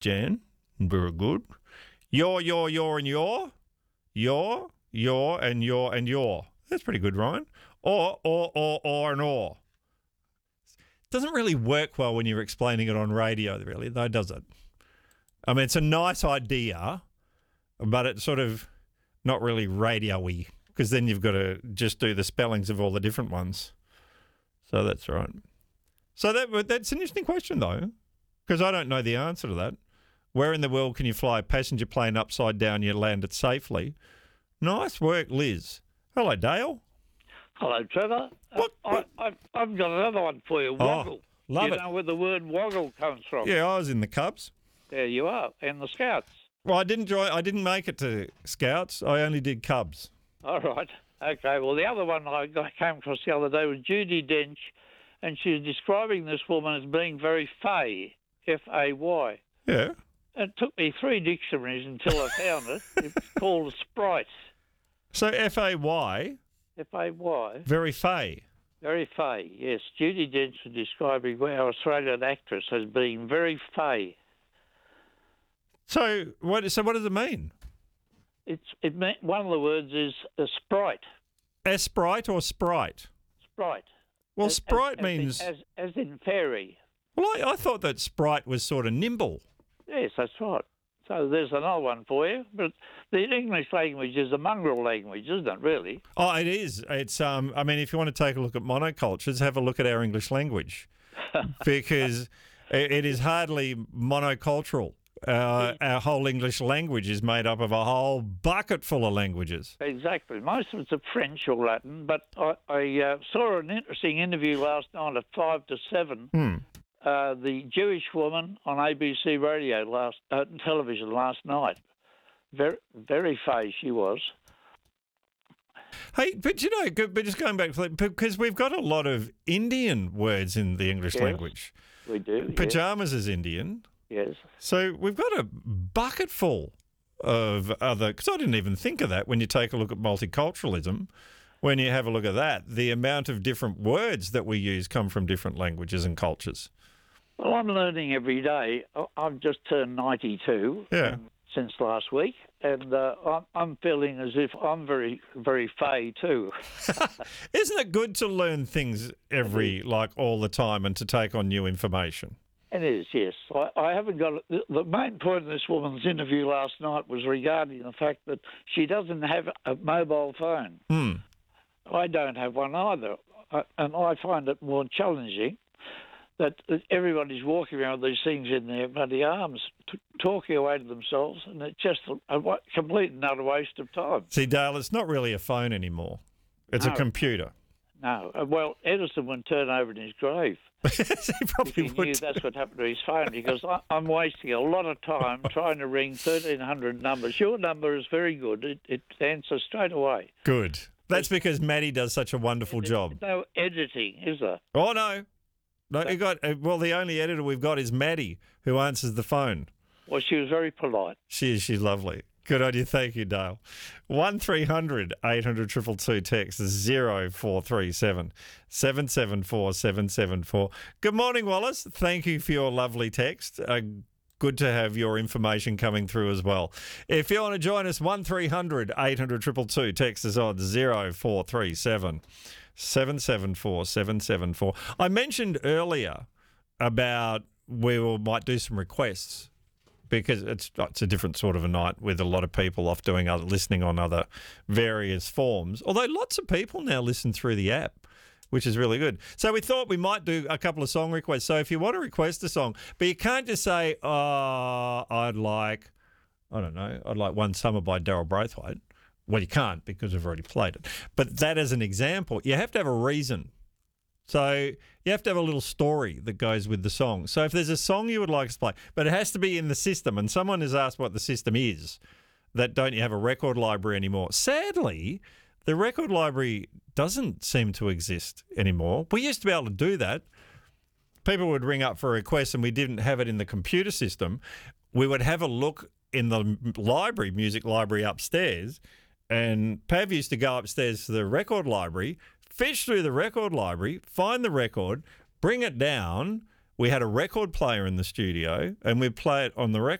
Jan. Very good. Your, and your. Your, and your. That's pretty good, Ryan. Or, and or. Doesn't really work well when you're explaining it on radio, really, though, does it? I mean, it's a nice idea, but it's sort of not really radio-y, because then you've got to just do the spellings of all the different ones. So that's right. So that's an interesting question, though, because I don't know the answer to that. Where in the world can you fly a passenger plane upside down, you land it safely? Nice work, Liz. Hello, Dale. Hello, Trevor. I've got another one for you. Woggle. Love you it. know where the word woggle comes from? Yeah, I was in the Cubs. There you are, and the Scouts. Well, I didn't make it to Scouts. I only did Cubs. All right. Okay. Well, the other one I came across the other day was Judi Dench, and she was describing this woman as being very fey, F-A-Y. Yeah. It took me 3 dictionaries until I found it. It's called a sprite. So F-A-Y. F-A-Y. Very fey. Very fey, yes. Judi Dench was describing our Australian actress as being very fey. So what does it mean? One of the words is a sprite. Sprite or sprite? Sprite. Well, sprite means... As in fairy. Well, I thought that sprite was sort of nimble. Yes, that's right. So there's another one for you. But the English language is a mongrel language, isn't it, really? Oh, it is. It's I mean, if you want to take a look at monocultures, have a look at our English language. Because it is hardly monocultural. Our whole English language is made up of a whole bucket full of languages. Exactly. Most of it's French or Latin, but I saw an interesting interview last night at 5 to 7. The Jewish woman on ABC radio television last night. Very, very fey she was. Hey, but just going back, because we've got a lot of Indian words in the English language. We do. Pajamas is Indian. Yes. So we've got a bucket full of other, because I didn't even think of that when you take a look at multiculturalism. When you have a look at that, the amount of different words that we use come from different languages and cultures. Well, I'm learning every day. I've just turned 92 since last week, and I'm feeling as if I'm very, very fey too. Isn't it good to learn things all the time and to take on new information? It is, yes. I haven't got it. The main point of this woman's interview last night was regarding the fact that she doesn't have a mobile phone. I don't have one either, and I find it more challenging that everybody's walking around with these things in their bloody arms, talking away to themselves, and it's just a complete and utter waste of time. See, Dale, it's not really a phone anymore. It's a computer. No. Well, Edison would turn over in his grave. He probably if he would. knew that's what happened to his phone, because I'm wasting a lot of time trying to ring 1,300 numbers. Your number is very good. It answers straight away. Good. That's because Maddie does such a wonderful job. There's no editing, is there? Oh, no. No, the only editor we've got is Maddie, who answers the phone. Well, she was very polite. She's lovely. Good on you. Thank you, Dale. 1300 800 222 text 0437 774 774. Good morning, Wallace. Thank you for your lovely text. Good to have your information coming through as well. If you want to join us, 1300 800 222 text is on 0437 774 774. I mentioned earlier about we might do some requests, because it's a different sort of a night with a lot of people off doing listening on other various forms. Although lots of people now listen through the app, which is really good. So we thought we might do a couple of song requests. So if you want to request a song, but you can't just say, I'd like One Summer by Daryl Braithwaite. Well, you can't, because we've already played it. But that as an example, you have to have a reason. So you have to have a little story that goes with the song. So if there's a song you would like us to play, but it has to be in the system, and someone has asked what the system is, that don't you have a record library anymore? Sadly, the record library doesn't seem to exist anymore. We used to be able to do that. People would ring up for a request and we didn't have it in the computer system. We would have a look in the library, music library upstairs, and Pav used to go upstairs to the record library, fish through the record library, find the record, bring it down. we had a record player in the studio and we'd play it on the record